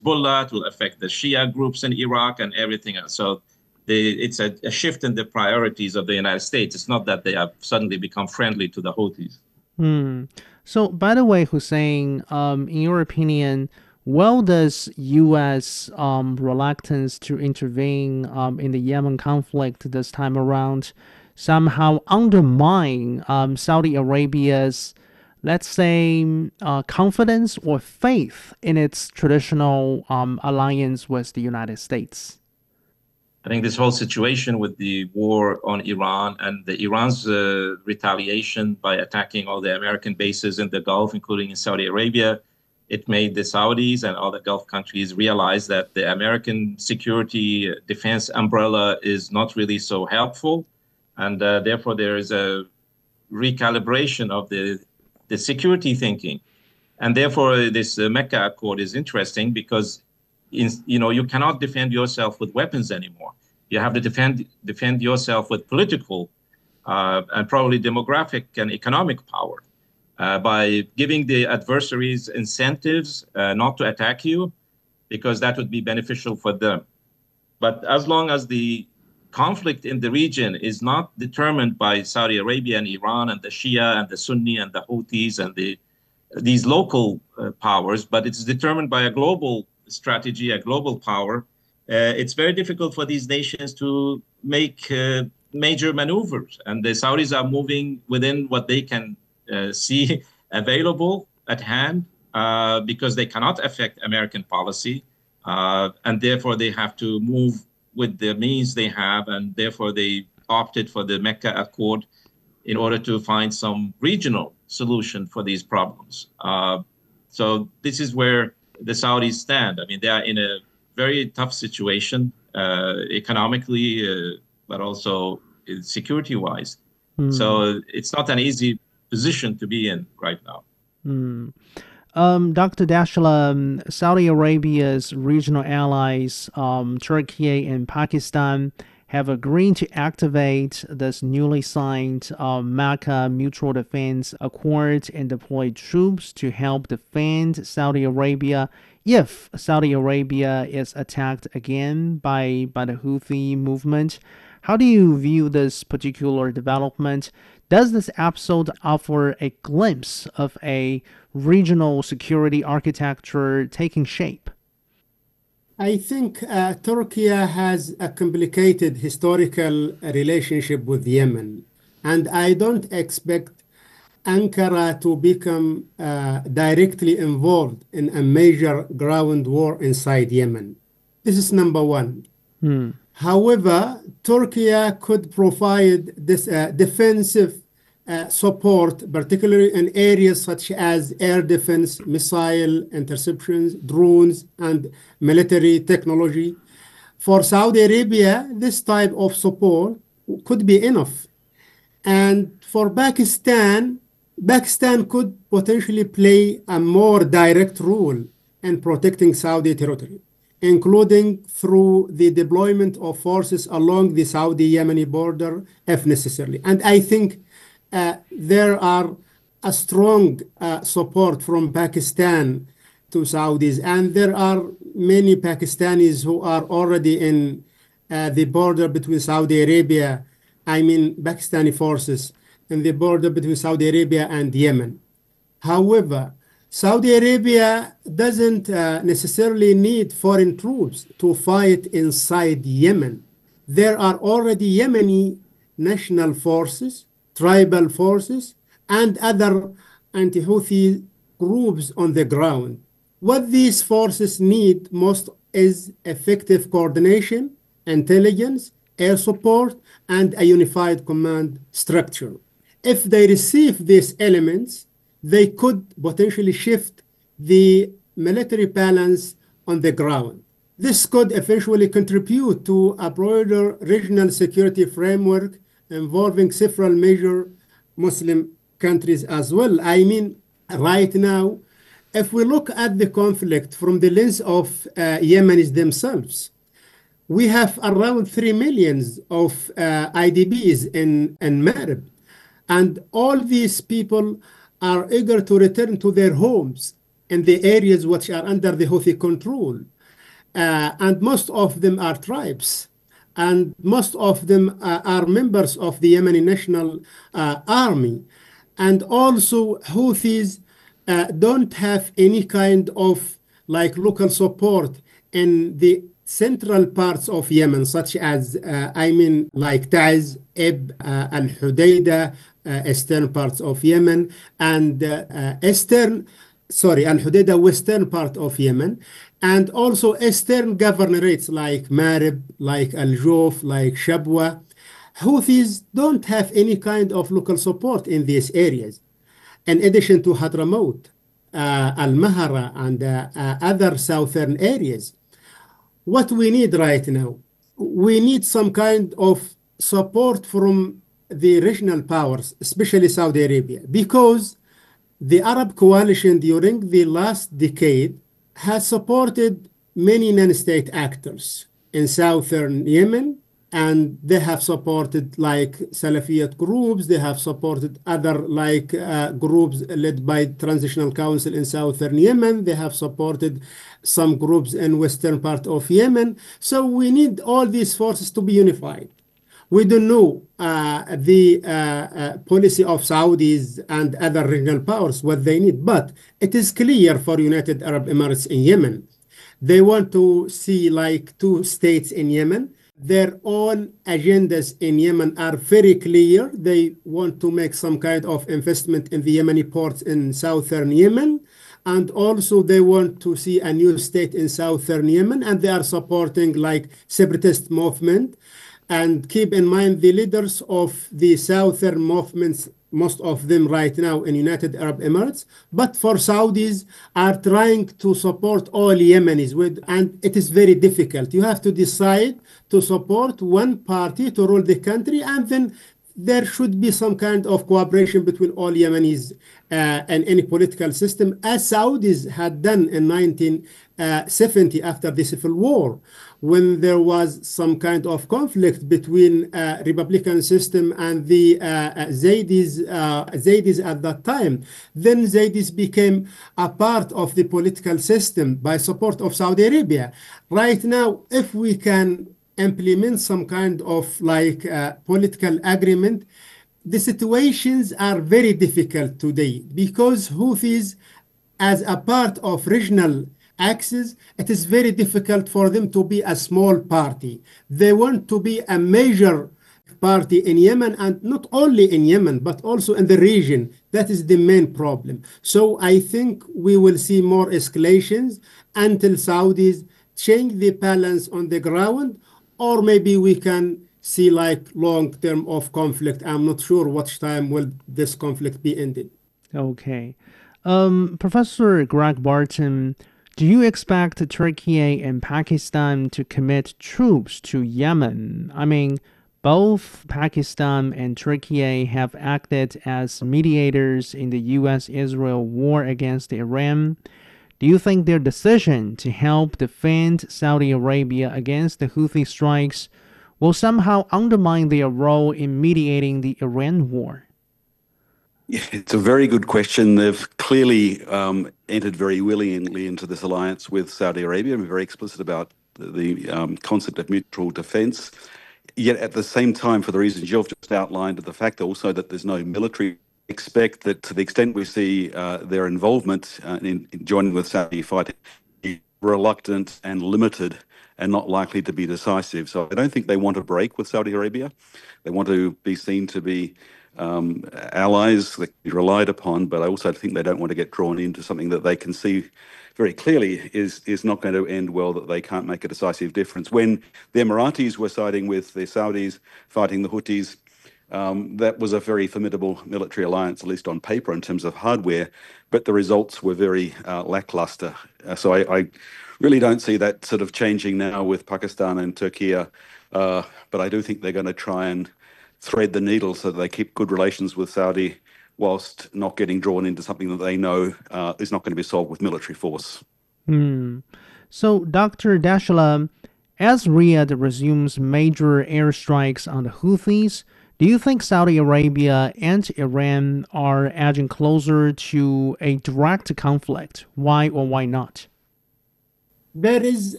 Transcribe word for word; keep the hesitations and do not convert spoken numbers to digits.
Hezbollah, it will affect the Shia groups in Iraq and everything else. So they, it's a, a shift in the priorities of the United States. It's not that they have suddenly become friendly to the Houthis. Hmm. So, by the way, Hussein, um, in your opinion, well, does U S um, reluctance to intervene um, in the Yemen conflict this time around somehow undermine um, Saudi Arabia's, let's say, uh, confidence or faith in its traditional um, alliance with the United States? I think this whole situation with the war on Iran and the Iran's uh, retaliation by attacking all the American bases in the Gulf, including in Saudi Arabia, it made the Saudis and all the Gulf countries realize that the American security defense umbrella is not really so helpful. And uh, therefore, there is a recalibration of the, the security thinking. And therefore, this uh, Mecca Accord is interesting because in, you know, you cannot defend yourself with weapons anymore. You have to defend defend yourself with political uh, and probably demographic and economic power uh, by giving the adversaries incentives uh, not to attack you, because that would be beneficial for them. But as long as the conflict in the region is not determined by Saudi Arabia and Iran and the Shia and the Sunni and the Houthis and the these local uh, powers, but it's determined by a global strategy, a global power, uh, it's very difficult for these nations to make uh, major maneuvers. And the Saudis are moving within what they can uh, see available at hand uh, because they cannot affect American policy. Uh, and therefore, they have to move with the means they have. And therefore, they opted for the Mecca Accord in order to find some regional solution for these problems. Uh, so this is where the Saudis stand. I mean, they are in a very tough situation uh, economically, uh, but also security-wise. Hmm. So it's not an easy position to be in right now. Hmm. Um, doctor Dashla, um, Saudi Arabia's regional allies, um, Turkey and Pakistan, have agreed to activate this newly signed uh, Mecca Mutual Defense Accord and deploy troops to help defend Saudi Arabia if Saudi Arabia is attacked again by, by the Houthi movement. How do you view this particular development? Does this episode offer a glimpse of a regional security architecture taking shape? I think uh, Turkey has a complicated historical relationship with Yemen, and I don't expect Ankara to become uh, directly involved in a major ground war inside Yemen. This is number one. Hmm. However, Turkey could provide this uh, defensive uh, support, particularly in areas such as air defense, missile interceptions, drones, and military technology. For Saudi Arabia, this type of support could be enough. And for Pakistan, Pakistan could potentially play a more direct role in protecting Saudi territory, including through the deployment of forces along the Saudi-Yemeni border if necessary. And I think uh, there are a strong uh, support from Pakistan to Saudis, and there are many Pakistanis who are already in uh, the border between Saudi Arabia, I mean Pakistani forces, in the border between Saudi Arabia and Yemen. However, Saudi Arabia doesn't uh, necessarily need foreign troops to fight inside Yemen. There are already Yemeni national forces, tribal forces, and other anti Houthi groups on the ground. What these forces need most is effective coordination, intelligence, air support, and a unified command structure. If they receive these elements, they could potentially shift the military balance on the ground. This could eventually contribute to a broader regional security framework involving several major Muslim countries as well. I mean, right now, if we look at the conflict from the lens of uh, Yemenis themselves, we have around three millions of uh, I D Bs in, in Marib. And all these people are eager to return to their homes in the areas which are under the Houthi control. Uh, and most of them are tribes. And most of them uh, are members of the Yemeni National uh, Army. And also Houthis uh, don't have any kind of like local support in the central parts of Yemen, such as, uh, I mean, like Taiz, Ib, uh, Al-Hudaydah, uh, eastern parts of Yemen, and uh, uh, eastern, sorry, Al-Hudaydah, western part of Yemen, and also eastern governorates like Marib, like Al-Jawf, like Shabwa. Houthis don't have any kind of local support in these areas. In addition to Hadramaut, uh, Al-Mahara, and uh, uh, other southern areas. What we need right now, we need some kind of support from the regional powers, especially Saudi Arabia, because the Arab coalition during the last decade has supported many non-state actors in southern Yemen, and they have supported like Salafiyat groups, they have supported other like uh, groups led by Transitional Council in southern Yemen, they have supported some groups in western part of Yemen. So we need all these forces to be unified. We don't know uh, the uh, uh, policy of Saudis and other regional powers, what they need, but it is clear for United Arab Emirates in Yemen. They want to see like two states in Yemen. Their own agendas in Yemen are very clear. They want to make some kind of investment in the Yemeni ports in southern Yemen. And also they want to see a new state in southern Yemen, and they are supporting like separatist movement. And keep in mind the leaders of the southern movements, most of them right now in United Arab Emirates, but for Saudis are trying to support all Yemenis with, and it is very difficult. You have to decide to support one party to rule the country, and then there should be some kind of cooperation between all Yemenis uh, and any political system, as Saudis had done in nineteen seventy after the civil war, when there was some kind of conflict between uh, Republican system and the uh, Zaydis, uh, Zaydis at that time. Then Zaydis became a part of the political system by support of Saudi Arabia. Right now, if we can implement some kind of like uh, political agreement, the situations are very difficult today because Houthis, as a part of regional axis, it is very difficult for them to be a small party. They want to be a major party in Yemen, and not only in Yemen, but also in the region. That is the main problem. So I think we will see more escalations until Saudis change the balance on the ground, or maybe we can see like long term of conflict. I'm not sure what time will this conflict be ended. Okay. Um, Professor Greg Barton, do you expect Turkey and Pakistan to commit troops to Yemen? I mean, both Pakistan and Turkey have acted as mediators in the U S Israel war against Iran. Do you think their decision to help defend Saudi Arabia against the Houthi strikes will somehow undermine their role in mediating the Iran war? Yeah, it's a very good question. They've clearly um, entered very willingly into this alliance with Saudi Arabia and very explicit about the, the um, concept of mutual defence. Yet at the same time, for the reasons you've just outlined, the fact also that there's no military, expect that to the extent we see uh, their involvement uh, in, in joining with Saudi fighting, reluctant and limited and not likely to be decisive. So I don't think they want to break with Saudi Arabia. They want to be seen to be um, allies that can be relied upon, but I also think they don't want to get drawn into something that they can see very clearly is is not going to end well, that they can't make a decisive difference. When the Emiratis were siding with the Saudis, fighting the Houthis, um, that was a very formidable military alliance, at least on paper in terms of hardware, but the results were very uh, lackluster. Uh, so I, I really don't see that sort of changing now with Pakistan and Turkey, uh, but I do think they're going to try and thread the needle so that they keep good relations with Saudi whilst not getting drawn into something that they know uh, is not going to be solved with military force. Hmm. So, Doctor Dashla, as Riyadh resumes major airstrikes on the Houthis, Do you think Saudi Arabia and Iran are edging closer to a direct conflict? Why or why not? There is